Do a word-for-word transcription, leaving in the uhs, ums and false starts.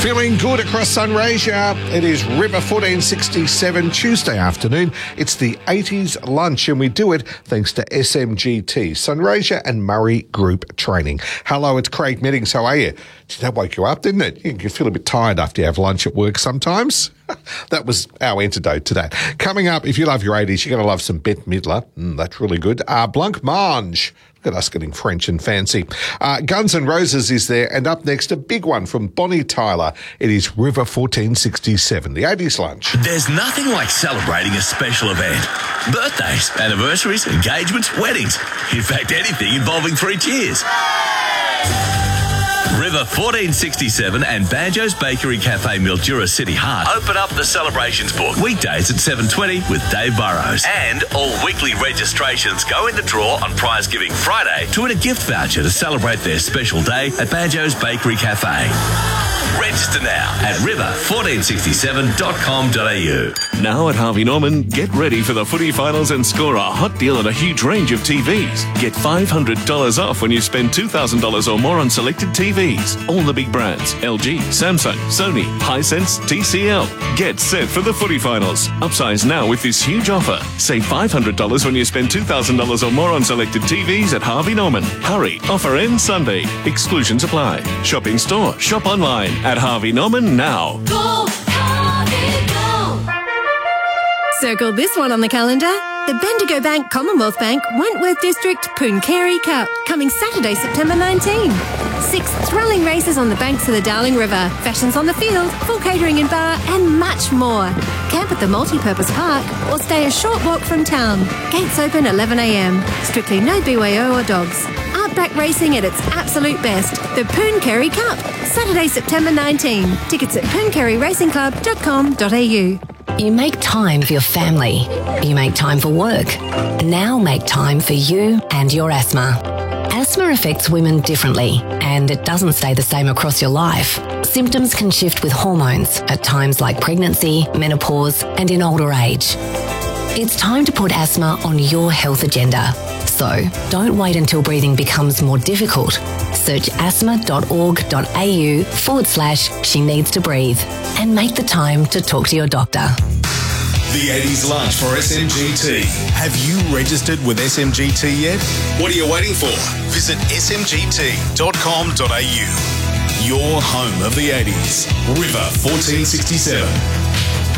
Feeling good across Sunraysia. It is River fourteen sixty-seven, Tuesday afternoon. It's the eighties lunch, and we do it thanks to S M G T, Sunraysia and Murray Group Training. Hello, it's Craig Meddings. How are you? Did that wake you up, didn't it? You feel a bit tired after you have lunch at work sometimes. That was our antidote to that. Coming up, if you love your eighties, you're going to love some Bette Midler. Mm, that's really good. Uh, Blancmange. Look at us getting French and fancy. Uh, Guns N' Roses is there, and up next, a big one from Bonnie Tyler. It is River fourteen sixty-seven, the eighties lunch. There's nothing like celebrating a special event. Birthdays, anniversaries, engagements, weddings. In fact, anything involving three cheers. River fourteen sixty-seven and Banjo's Bakery Cafe Mildura City Heart open up the celebrations book weekdays at seven twenty with Dave Burrows. And all weekly registrations go in the draw on Prize Giving Friday to win a gift voucher to celebrate their special day at Banjo's Bakery Cafe. Register now at river fourteen sixty-seven dot com dot a u. Now at Harvey Norman, get ready for the footy finals and score a hot deal on a huge range of T Vs. Get five hundred dollars off when you spend two thousand dollars or more on selected T Vs. All the big brands, L G, Samsung, Sony, Hisense, T C L. Get set for the footy finals. Upsize now with this huge offer. Save five hundred dollars when you spend two thousand dollars or more on selected T Vs at Harvey Norman. Hurry, offer ends Sunday. Exclusions apply. Shop in store, shop online at Harvey Norman now. Go, Harvey, go. Circle this one on the calendar. The Bendigo Bank Commonwealth Bank Wentworth District Pooncarie Cup, coming Saturday, September nineteenth. Six thrilling races on the banks of the Darling River, fashions on the field, full catering and bar, and much more. Camp at the multi-purpose park or stay a short walk from town. Gates open eleven a m. Strictly no B Y O or dogs. Outback racing at its absolute best. The Pooncarie Cup, Saturday, September nineteenth. Tickets at pooncarie racing club dot com dot a u. You make time for your family. You make time for work. Now make time for you and your asthma. Asthma affects women differently, and it doesn't stay the same across your life. Symptoms can shift with hormones at times like pregnancy, menopause, and in older age. It's time to put asthma on your health agenda. So don't wait until breathing becomes more difficult. Search asthma.org.au forward slash she needs to breathe and make the time to talk to your doctor. The eighties lunch for S M G T. Have you registered with S M G T yet? What are you waiting for? Visit s m g t dot com dot a u. Your home of the eighties. River fourteen sixty-seven.